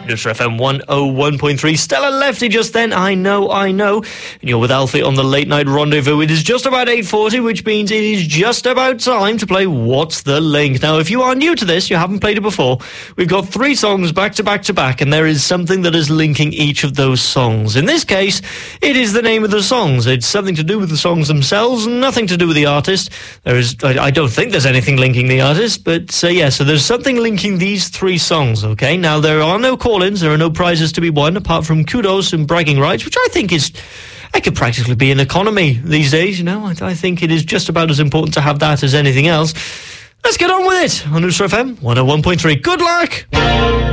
Newsra FM 101.3. Stella Lefty just then. I know. And you're with Alfie on the Late Night Rendezvous. It is just about 8:40, which means it is just about time to play What's the Link? Now, if you are new to this, you haven't played it before, we've got 3 songs back to back to back, and there is something that is linking each of those songs. In this case, it is the name of the songs. It's something to do with the songs themselves, nothing to do with the artist. I don't think there's anything linking the artist, but so there's something linking these 3 songs, okay? Now, there are no call-ins, there are no prizes to be won, apart from kudos and bragging rights, which I think it could practically be an economy these days, you know. I think it is just about as important to have that as anything else. Let's get on with it on Newsra FM 101.3. Good luck!